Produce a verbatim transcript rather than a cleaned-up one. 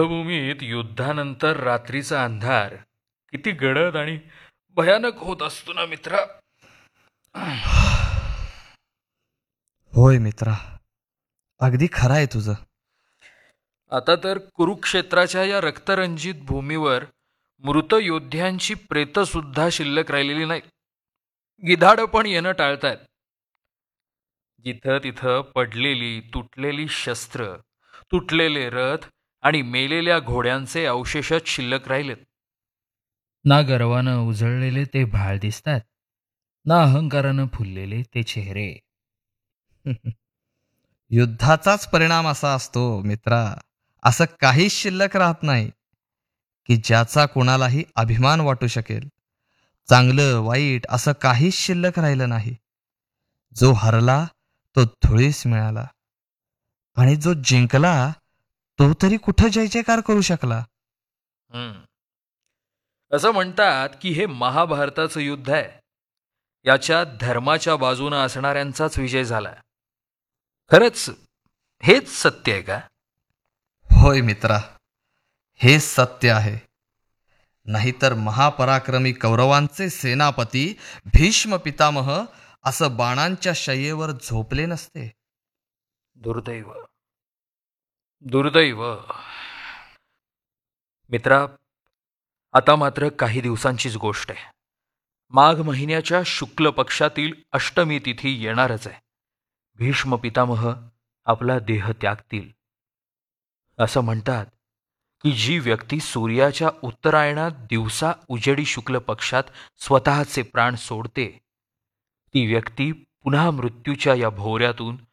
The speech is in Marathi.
युद्धभूमीत युद्धानंतर रात्रीचा अंधार किती गडद आणि भयानक होत असतो ना मित्रा. होय मित्रा, अगदी खरं आहे तुझं. आता तर कुरुक्षेत्राच्या या रक्तरंजित भूमीवर मृत योद्ध्यांची प्रेतं सुद्धा शिल्लक राहिलेली नाहीत. गिधाडं पण येणं टाळतायत. जिथं तिथं पडलेली तुटलेली शस्त्र, तुटलेले रथ आणि मेलेल्या घोड्यांचे अवशेषच शिल्लक राहिलेत. ना गर्वानं उजळलेले ते भाळ दिसतात, ना अहंकारानं फुललेले ते चेहरे. युद्धाचाच परिणाम असा असतो मित्रा. असं काहीच शिल्लक राहत नाही की ज्याचा कोणालाही अभिमान वाटू शकेल. चांगलं वाईट असं काहीच शिल्लक राहिलं नाही. जो हरला तो धुळीस मिळाला, आणि जो जिंकला तो तरी कुठं जय जयकार करू शकला. हम्म. असं म्हणतात की हे महाभारताचं युद्ध आहे. याच्यात धर्माच्या बाजूनं असणाऱ्यांचाच विजय झाला. खरंच हेच सत्य आहे का? होय मित्रा, हे सत्य आहे. नाहीतर महापराक्रमी कौरवांचे सेनापती भीष्म पितामह असं बाणांच्या शय्येवर झोपले नसते. दुर्दैव, दुर्दैव. मित्रा, आता मात्र काही दिवसांचीच गोष्ट आहे. माघ महिन्याच्या शुक्ल पक्षातील अष्टमी तिथी येणारच आहे. भीष्म पितामह आपला देह त्यागतील. असं म्हणतात की जी व्यक्ती सूर्याच्या उत्तरायणात दिवसा उजेडी शुक्ल पक्षात स्वतःचे प्राण सोडते, ती व्यक्ती पुन्हा मृत्यूच्या या भोवऱ्यातून